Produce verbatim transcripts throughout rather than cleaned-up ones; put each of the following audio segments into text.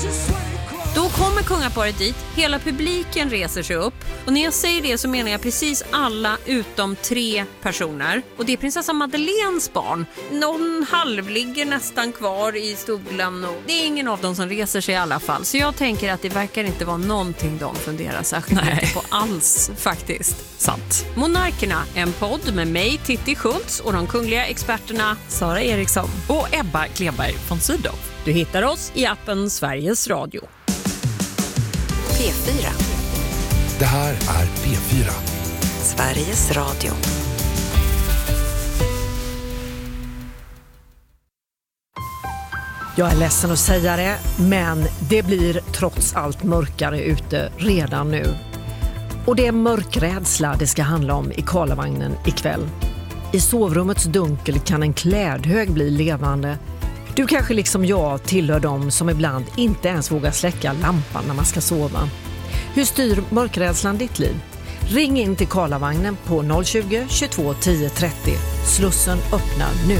Då kommer kungaparet dit, hela publiken reser sig upp och när jag säger det så menar jag precis alla utom tre personer. Och det är prinsessa Madeleines barn. Någon halvligger nästan kvar i stolen och det är ingen av dem som reser sig i alla fall. Så jag tänker att det verkar inte vara någonting de funderar särskilt mycket på alls faktiskt. Sant. Monarkerna, en podd med mig Titti Schultz och de kungliga experterna Sara Eriksson och Ebba Kleberg von Sydow. Du hittar oss i appen Sveriges Radio. P fyra. Det här är P fyra. Sveriges Radio. Jag är ledsen att säga det, men det blir trots allt mörkare ute redan nu. Och det är mörkrädsla det ska handla om i Karlavagnen ikväll. I sovrummets dunkel kan en klädhög bli levande. Du kanske liksom jag tillhör dem som ibland inte ens vågar släcka lampan när man ska sova. Hur styr mörkrädslan ditt liv? Ring in till Karlavagnen på noll tjugo, tjugotvå, tio, trettio. Slussen öppnar nu.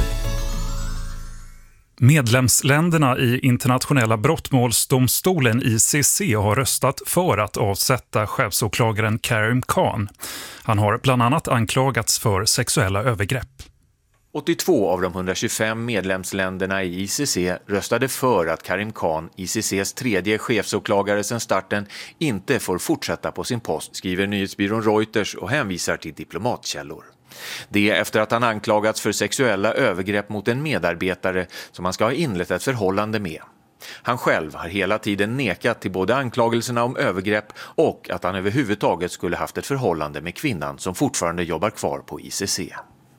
Medlemsländerna i internationella brottmålsdomstolen I C C har röstat för att avsätta chefsåklagaren Karim Khan. Han har bland annat anklagats för sexuella övergrepp. åttiotvå av de hundratjugofem medlemsländerna i I C C röstade för att Karim Khan, I C C:s tredje chefsåklagare sedan starten, inte får fortsätta på sin post, skriver nyhetsbyrån Reuters och hänvisar till diplomatkällor. Det är efter att han anklagats för sexuella övergrepp mot en medarbetare som han ska ha inlett ett förhållande med. Han själv har hela tiden nekat till både anklagelserna om övergrepp och att han överhuvudtaget skulle haft ett förhållande med kvinnan som fortfarande jobbar kvar på I C C.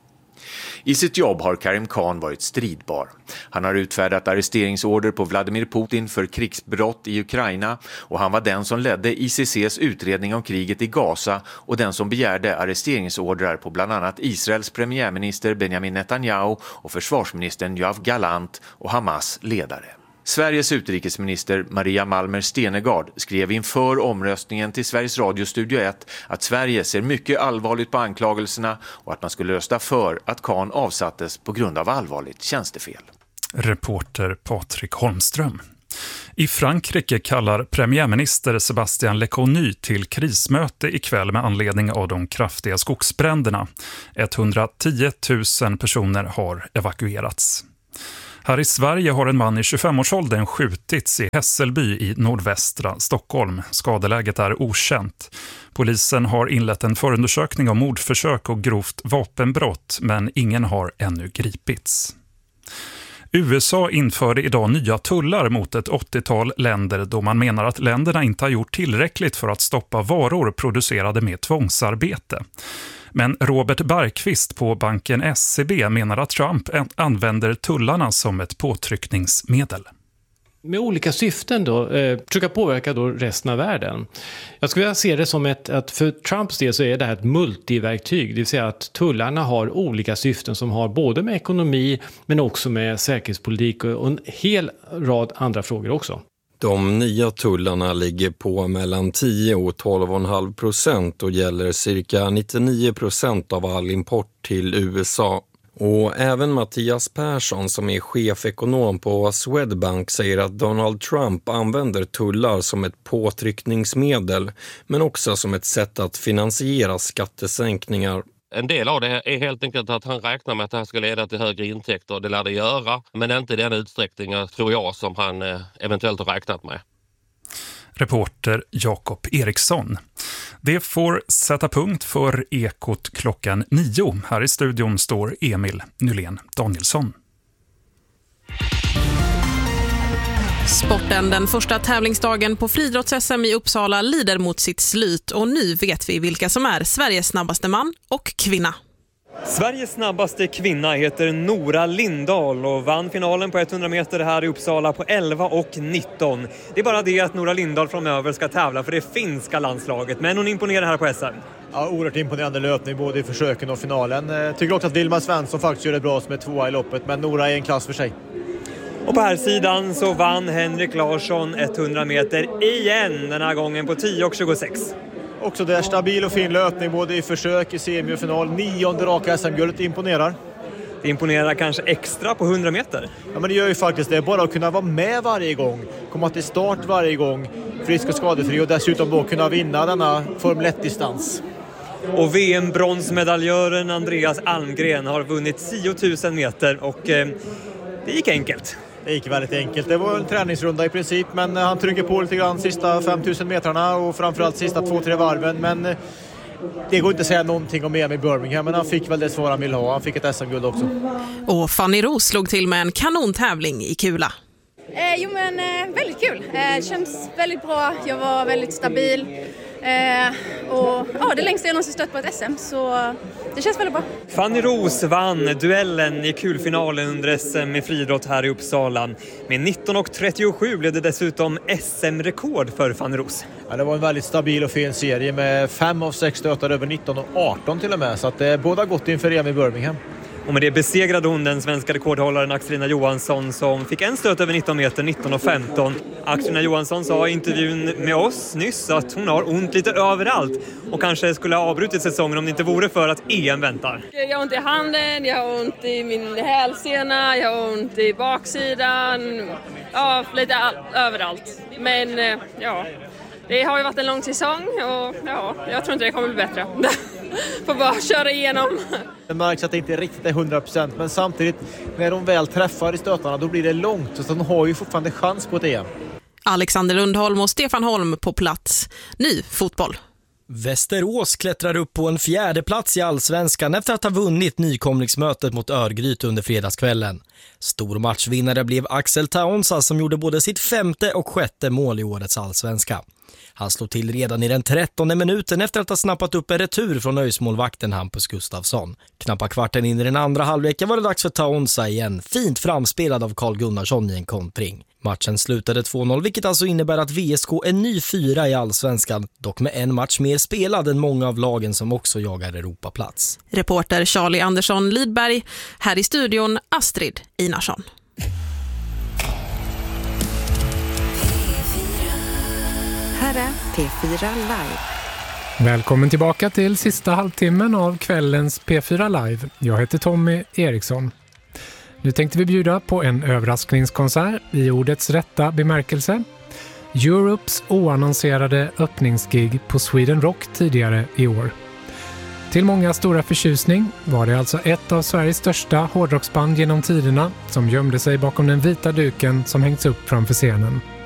I sitt jobb har Karim Khan varit stridbar. Han har utfärdat arresteringsorder på Vladimir Putin för krigsbrott i Ukraina och han var den som ledde I C C:s utredning om kriget i Gaza och den som begärde arresteringsordrar på bland annat Israels premiärminister Benjamin Netanyahu och försvarsministern Yoav Gallant och Hamas ledare. Sveriges utrikesminister Maria Malmer Stenegard skrev inför omröstningen till Sveriges Radio Studio ett att Sverige ser mycket allvarligt på anklagelserna och att man skulle rösta för att Khan avsattes på grund av allvarligt tjänstefel. Reporter Patrik Holmström. I Frankrike kallar premiärminister Sébastien Lecornu till krismöte ikväll med anledning av de kraftiga skogsbränderna. etthundratio tusen personer har evakuerats. Här i Sverige har en man i tjugofemårsåldern skjutits i Hässelby i nordvästra Stockholm. Skadeläget är okänt. Polisen har inlett en förundersökning om mordförsök och grovt vapenbrott, men ingen har ännu gripits. U S A införde idag nya tullar mot ett åttiotal länder då man menar att länderna inte har gjort tillräckligt för att stoppa varor producerade med tvångsarbete. Men Robert Bergqvist på banken S C B menar att Trump använder tullarna som ett påtryckningsmedel. Med olika syften då, eh, försöka påverka då resten av världen. Jag skulle vilja se det som ett, att för Trumps del så är det här ett multiverktyg. Det vill säga att tullarna har olika syften som har både med ekonomi men också med säkerhetspolitik och en hel rad andra frågor också. De nya tullarna ligger på mellan tio och tolv komma fem procent och gäller cirka nittionio procent av all import till U S A. Och även Mattias Persson som är chefekonom på Swedbank säger att Donald Trump använder tullar som ett påtryckningsmedel men också som ett sätt att finansiera skattesänkningar. En del av det är helt enkelt att han räknar med att det här ska leda till högre intäkter. Det lär det göra, men inte i den utsträckningen tror jag som han eventuellt har räknat med. Reporter Jakob Eriksson. Det får sätta punkt för Ekot klockan nio. Här i studion står Emil Nylén Danielsson. Sporten, den första tävlingsdagen på friidrotts-S M i Uppsala lider mot sitt slut och nu vet vi vilka som är Sveriges snabbaste man och kvinna. Sveriges snabbaste kvinna heter Nora Lindahl och vann finalen på hundra meter här i Uppsala på elva och nitton. Det är bara det att Nora Lindahl framöver ska tävla för det finska landslaget, men hon imponerar här på S M. Ja, oerhört imponerande löpning både i försöken och finalen. Jag tycker också att Vilma Svensson faktiskt gör det bra som är tvåa i loppet, men Nora är en klass för sig. Och på här sidan så vann Henrik Larsson hundra meter igen, den här gången på tio och tjugosex. Också det är stabil och fin löpning både i försök, i semi och final. Nionde raka S M-guldet imponerar. Det imponerar kanske extra på hundra meter. Ja, men det gör ju faktiskt det. Bara att kunna vara med varje gång, komma till start varje gång, frisk och skadefri, och dessutom då kunna vinna denna Formel ett-distans. Och V M-bronsmedaljören Andreas Almgren har vunnit tio tusen meter och eh, det gick enkelt. Det gick väldigt enkelt. Det var en träningsrunda i princip, men han trycker på lite grann sista fem tusen metrarna och framförallt sista två tre varven. Men det går inte att säga någonting om E M i Birmingham, men han fick väl det svar han vill ha. Han fick ett S M-guld också. Och Fanny Ros slog till med en kanontävling i kula. Eh, jo men eh, väldigt kul. Eh, det känns väldigt bra. Jag var väldigt stabil. Eh, och ja, det längsta jag någonsin stött på ett S M, så det känns väldigt bra. Fanny Ros vann duellen i kulfinalen under S M i friidrott här i Uppsala. Med nitton och trettiosju blev det dessutom S M-rekord för Fanny Ros. Ja, det var en väldigt stabil och fin serie med fem av sex stötar över nitton och arton till och med, så att det båda gott inför E M i Birmingham. Och med det besegrade hon den svenska rekordhållaren Axelina Johansson som fick en stöt över nitton meter, nitton och femton. Axelina Johansson sa i intervjun med oss nyss att hon har ont lite överallt och kanske skulle ha avbrutit säsongen om det inte vore för att E M väntar. Jag har ont i handen, jag har ont i min hälsena, jag har ont i baksidan, ja, lite all- överallt. Men ja, det har ju varit en lång säsong och ja, jag tror inte det kommer bli bättre. Får bara köra igenom. Det märks att det inte riktigt är hundra procent, men samtidigt när de väl träffar i stötarna då blir det långt, så de har ju fortfarande chans på det. Alexander Lundholm och Stefan Holm på plats. Ny fotboll. Västerås klättrar upp på en fjärde plats i Allsvenskan efter att ha vunnit nykomlingsmötet mot Örgryte under fredagskvällen. Stor matchvinnare blev Axel Taonsa som gjorde både sitt femte och sjätte mål i årets Allsvenska. Han slog till redan i den trettonde minuten efter att ha snappat upp en retur från öjsmålvakten Hampus Gustafsson. Knappa kvarten in i den andra halvleken var det dags för Taonsa igen, fint framspelad av Carl Gunnarsson i en kontring. Matchen slutade två noll, vilket alltså innebär att V S K är ny fyra i Allsvenskan, dock med en match mer spelad än många av lagen som också jagar Europaplats. Reporter Charlie Andersson Lidberg, här i studion Astrid Inarsson. Här är P fyra Live. Välkommen tillbaka till sista halvtimmen av kvällens P fyra Live. Jag heter Tommy Eriksson. Nu tänkte vi bjuda på en överraskningskonsert i ordets rätta bemärkelse. Europes oannonserade öppningsgig på Sweden Rock tidigare i år. Till många stora förtjusning var det alltså ett av Sveriges största hårdrocksband genom tiderna som gömde sig bakom den vita duken som hängts upp framför scenen.